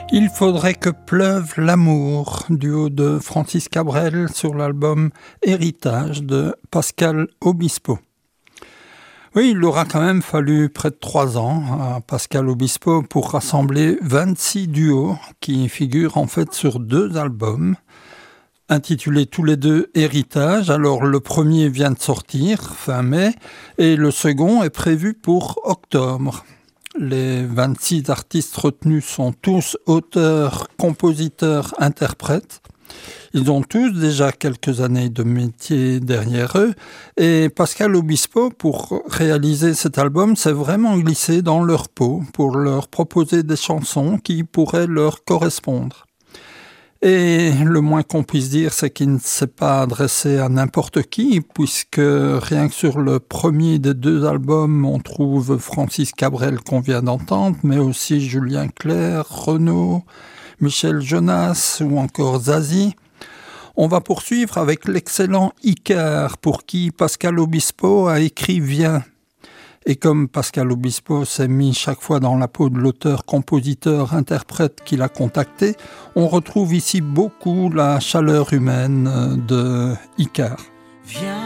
Il faudrait que pleuve l'amour, duo de Francis Cabrel sur l'album Héritage de Pascal Obispo. Oui, il aura quand même fallu près de 3 ans à Pascal Obispo pour rassembler 26 duos qui figurent en fait sur 2 albums, intitulés tous les 2 Héritage. Alors le premier vient de sortir fin mai et le second est prévu pour octobre. Les 26 artistes retenus sont tous auteurs, compositeurs, interprètes. Ils ont tous déjà quelques années de métier derrière eux. Et Pascal Obispo, pour réaliser cet album, s'est vraiment glissé dans leur peau pour leur proposer des chansons qui pourraient leur correspondre. Et le moins qu'on puisse dire, c'est qu'il ne s'est pas adressé à n'importe qui, puisque rien que sur le premier des 2 albums, on trouve Francis Cabrel qu'on vient d'entendre, mais aussi Julien Clerc, Renaud, Michel Jonas ou encore Zazie. On va poursuivre avec l'excellent Icare, pour qui Pascal Obispo a écrit « Viens ». Et comme Pascal Obispo s'est mis chaque fois dans la peau de l'auteur, compositeur, interprète qu'il a contacté, on retrouve ici beaucoup la chaleur humaine de Icare. Viens